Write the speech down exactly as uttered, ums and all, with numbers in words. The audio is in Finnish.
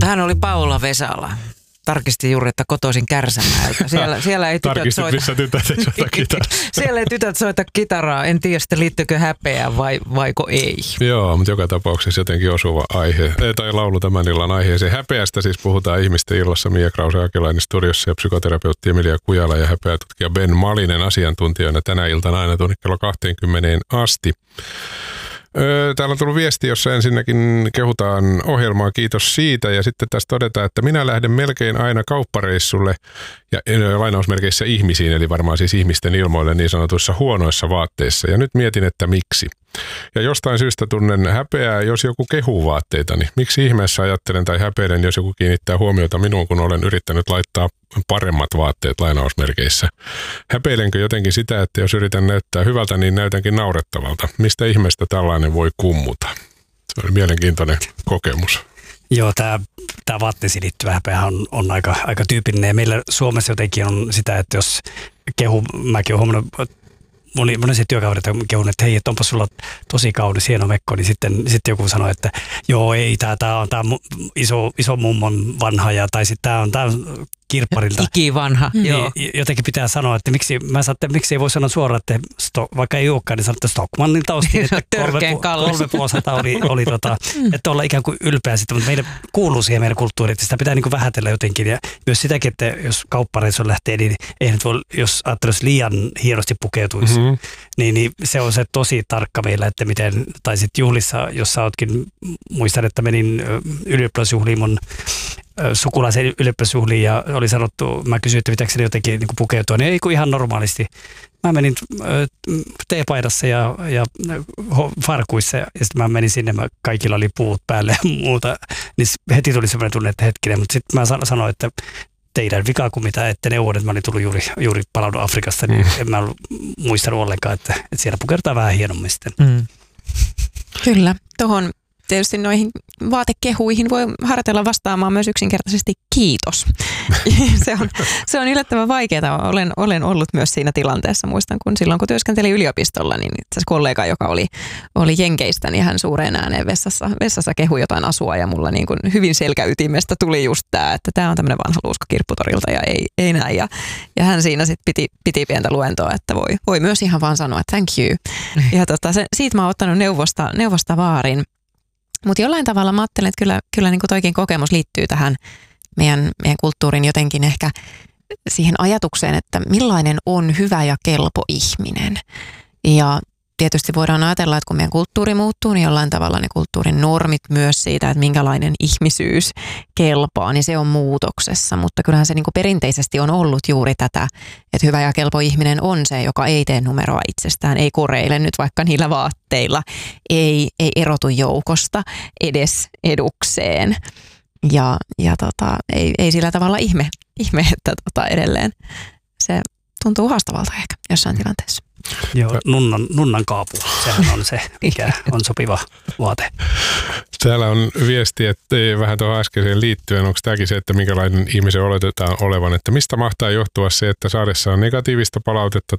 Mutta hän oli Paula Vesala. Tarkistin juuri, että kotoisin Kärsämäeltä. Siellä, siellä ei tytöt soita. missä tytöt ei soita kitaraa. Siellä ei tytöt soita kitaraa. En tiedä, sitten liittyykö häpeään vai vaiko ei. Joo, mutta joka tapauksessa jotenkin osuva aihe. Tai laulu tämän illan aiheeseen. Häpeästä siis puhutaan ihmisten illassa. Mia Krause-Akelainen studiossa ja psykoterapeutti Emilia Kujala ja häpeätutkija Ben Malinen asiantuntijana tänä iltana aina tuonne kello kaksikymmentä asti. Täällä on tullut viesti, jossa ensinnäkin kehutaan ohjelmaa, kiitos siitä. Ja sitten tässä todetaan, että minä lähden melkein aina kauppareissulle ja lainausmerkeissä ihmisiin, eli varmaan siis ihmisten ilmoille niin sanotuissa huonoissa vaatteissa. Ja nyt mietin, että miksi. Ja jostain syystä tunnen häpeää, jos joku kehuu vaatteitani. Miksi ihmeessä ajattelen tai häpeilen, jos joku kiinnittää huomiota minuun, kun olen yrittänyt laittaa paremmat vaatteet lainausmerkeissä. Häpeilenkö jotenkin sitä, että jos yritän näyttää hyvältä, niin näytänkin naurettavalta. Mistä ihmeestä tällainen voi kummuta? Se oli mielenkiintoinen kokemus. Joo, tämä, tämä vaatteisiin liittyvä häpeä on, on aika, aika tyypillinen. Ja meillä Suomessa jotenkin on sitä, että jos kehu, mäkin olen huomannut, Moni, monesti työkaverit on kehunut, että hei, että onpa sulla tosi kaunis, hieno mekko, niin sitten, sitten joku sanoo, että joo, ei, tämä, tämä on tämä iso, iso mummon vanha, ja, tai sitten tämä on, tämä on kirpparilta. Ikivanha, niin, joo. Jotenkin pitää sanoa, että miksi, mä sanon, että miksi ei voi sanoa suoraan, että sto, vaikka ei olekaan, niin sanoa, että Stockmannilta ostin, että kolme, kolme puolsata oli, oli tota, että olla ikään kuin ylpeä sitten, mutta meidän kuuluu siihen meidän kulttuuriin, että sitä pitää niin kuin vähätellä jotenkin, ja myös sitäkin, että jos kauppareissu lähtee, niin eihän voi, jos ajattelisi liian hienosti pukeutuisi, mm-hmm. niin, niin se on se tosi tarkka meillä, että miten, tai sitten juhlissa, jos sä ootkin, muistan, että menin ylioppilasjuhliin mun sukulaisen ylioppilasjuhliin ja oli sanottu, mä kysyin, että pitääkö se jotenkin niin pukeutua, niin ei kun ihan normaalisti. Mä menin teepaidassa ja, ja farkuissa ja sitten mä menin sinne, mä, kaikilla oli puut päälle ja muuta, niin heti tuli semmoinen tunne, että hetkinen, mutta sitten mä sanoin, että teidän vika kuin mitä, että ne vuodet mä olin tullut juuri, juuri palannut Afrikasta, niin mm. en mä muistanut ollenkaan, että, että siellä pukeudutaan vähän hienommin sitten. Mm. Kyllä, tuohon tietysti noihin vaatekehuihin voi harjoitella vastaamaan myös yksinkertaisesti kiitos. se, on, se on yllättävän vaikeaa. Olen, olen ollut myös siinä tilanteessa. Muistan, kun silloin kun työskentelin yliopistolla, niin itse asiassa kollega, joka oli, oli Jenkeistä, niin hän suureen ääneen vessassa, vessassa kehui jotain asua ja mulla niin kuin hyvin selkäytimestä tuli just tämä, että tämä on tämmöinen vanha luuska kirpputorilta ja ei, ei näin. Ja, ja hän siinä sitten piti, piti pientä luentoa, että voi, voi myös ihan vaan sanoa thank you. Ja tota, se, siitä mä oon ottanut neuvosta, neuvosta vaarin. Mutta jollain tavalla mä ajattelen, että kyllä, kyllä niin kuin toikin kokemus liittyy tähän meidän, meidän kulttuurin jotenkin ehkä siihen ajatukseen, että millainen on hyvä ja kelpo ihminen. Ja tietysti voidaan ajatella, että kun meidän kulttuuri muuttuu, niin jollain tavalla ne kulttuurin normit myös siitä, että minkälainen ihmisyys kelpaa, niin se on muutoksessa. Mutta kyllähän se niin kuin perinteisesti on ollut juuri tätä, että hyvä ja kelpo ihminen on se, joka ei tee numeroa itsestään, ei koreile nyt vaikka niillä vaatteilla, ei, ei erotu joukosta edes edukseen. Ja, ja tota, ei, ei sillä tavalla ihme, ihme että tota edelleen se tuntuu haastavalta ehkä jossain tilanteessa. Joo, nunnan, nunnan kaapu, sehän on se, mikä on sopiva vaate. Täällä on viesti, että vähän tuohon äskeiseen liittyen, onko tämäkin se, että minkälainen ihmisen oletetaan olevan, että mistä mahtaa johtua se, että saadessaan negatiivista palautetta